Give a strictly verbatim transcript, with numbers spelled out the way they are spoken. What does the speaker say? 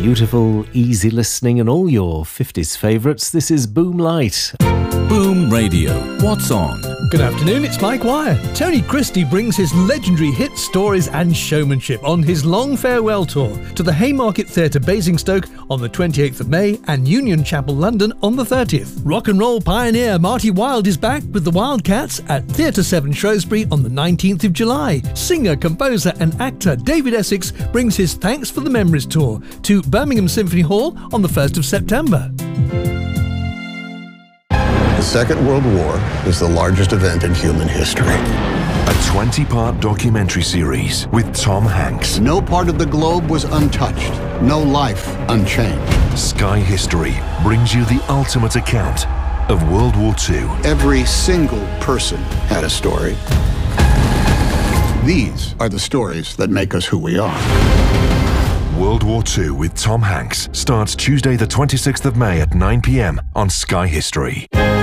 beautiful, easy listening and all your fifties favourites. This is Boom Light. Boom Radio. What's on? Good afternoon, it's Mike Wire. Tony Christie brings his legendary hit stories and showmanship on his long farewell tour to the Haymarket Theatre Basingstoke on the twenty-eighth of May and Union Chapel London on the thirtieth. Rock and roll pioneer Marty Wilde is back with the Wildcats at Theatre seven Shrewsbury on the nineteenth of July. Singer, composer and actor David Essex brings his Thanks for the Memories tour to Birmingham Symphony Hall on the first of September. The Second World War is the largest event in human history. A twenty-part documentary series with Tom Hanks. No part of the globe was untouched, no life unchanged. Sky History brings you the ultimate account of World War Two. Every single person had a story. These are the stories that make us who we are. World War Two with Tom Hanks starts Tuesday the twenty-sixth of May at nine p.m. on Sky History.